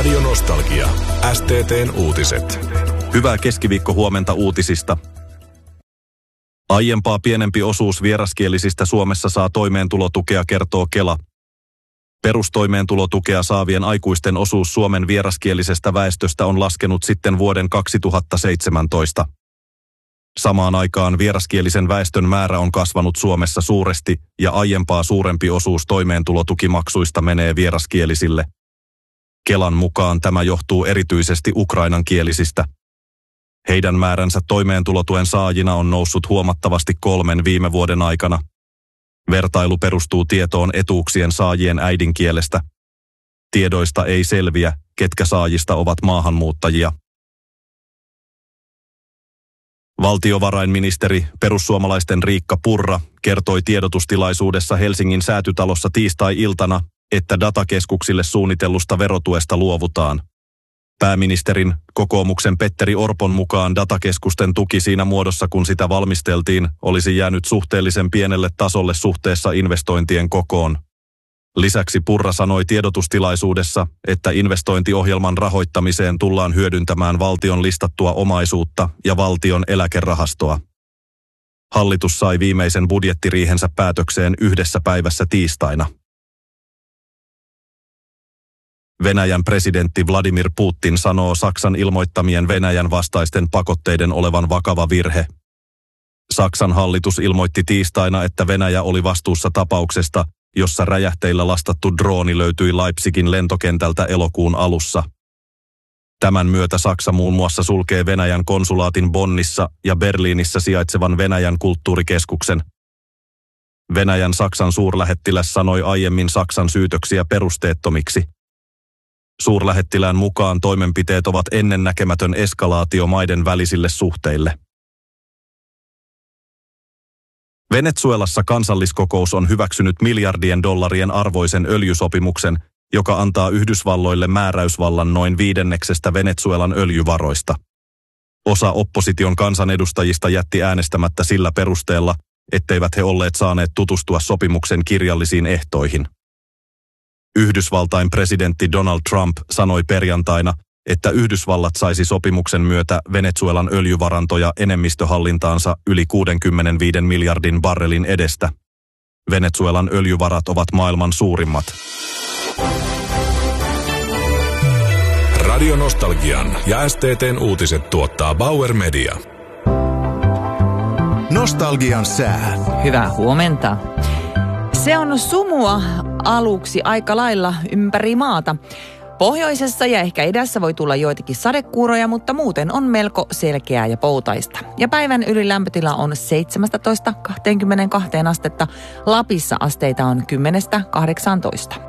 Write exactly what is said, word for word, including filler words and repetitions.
Radio Nostalgia. S T T:n uutiset. Hyvää keskiviikkohuomenta uutisista. Aiempaa pienempi osuus vieraskielisistä Suomessa saa toimeentulotukea, kertoo Kela. Perustoimeentulotukea saavien aikuisten osuus Suomen vieraskielisestä väestöstä on laskenut sitten vuoden kaksituhattaseitsemäntoista. Samaan aikaan vieraskielisen väestön määrä on kasvanut Suomessa suuresti ja aiempaa suurempi osuus toimeentulotukimaksuista menee vieraskielisille. Kelan mukaan tämä johtuu erityisesti ukrainankielisistä. Heidän määränsä toimeentulotuen saajina on noussut huomattavasti kolmen viime vuoden aikana. Vertailu perustuu tietoon etuuksien saajien äidinkielestä. Tiedoista ei selviä, ketkä saajista ovat maahanmuuttajia. Valtiovarainministeri, perussuomalaisten Riikka Purra, kertoi tiedotustilaisuudessa Helsingin Säätytalossa tiistai-iltana, että datakeskuksille suunnitellusta verotuesta luovutaan. Pääministerin, kokoomuksen Petteri Orpon mukaan datakeskusten tuki siinä muodossa, kun sitä valmisteltiin, olisi jäänyt suhteellisen pienelle tasolle suhteessa investointien kokoon. Lisäksi Purra sanoi tiedotustilaisuudessa, että investointiohjelman rahoittamiseen tullaan hyödyntämään valtion listattua omaisuutta ja valtion eläkerahastoa. Hallitus sai viimeisen budjettiriihensä päätökseen yhdessä päivässä tiistaina. Venäjän presidentti Vladimir Putin sanoo Saksan ilmoittamien Venäjän vastaisten pakotteiden olevan vakava virhe. Saksan hallitus ilmoitti tiistaina, että Venäjä oli vastuussa tapauksesta, jossa räjähteillä lastattu drooni löytyi Leipzigin lentokentältä elokuun alussa. Tämän myötä Saksa muun muassa sulkee Venäjän konsulaatin Bonnissa ja Berliinissä sijaitsevan Venäjän kulttuurikeskuksen. Venäjän Saksan suurlähettiläs sanoi aiemmin Saksan syytöksiä perusteettomiksi. Suurlähettilään mukaan toimenpiteet ovat ennennäkemätön eskalaatio maiden välisille suhteille. Venezuelassa kansalliskokous on hyväksynyt miljardien dollarien arvoisen öljysopimuksen, joka antaa Yhdysvalloille määräysvallan noin viidenneksestä Venezuelan öljyvaroista. Osa opposition kansanedustajista jätti äänestämättä sillä perusteella, etteivät he olleet saaneet tutustua sopimuksen kirjallisiin ehtoihin. Yhdysvaltain presidentti Donald Trump sanoi perjantaina, että Yhdysvallat saisi sopimuksen myötä Venezuelan öljyvarantoja enemmistöhallintaansa yli kuusikymmentäviisi miljardin barrelin edestä. Venezuelan öljyvarat ovat maailman suurimmat. Radio Nostalgian ja S T T:n uutiset tuottaa Bauer Media. Nostalgian sää. Hyvää huomenta. Se on sumua aluksi aika lailla ympäri maata. Pohjoisessa ja ehkä idässä voi tulla joitakin sadekuuroja, mutta muuten on melko selkeää ja poutaista. Ja päivän ylilämpötila on seitsemästätoista kaksikymmentäkaksi astetta. Lapissa asteita on kymmenestä kahdeksaantoista.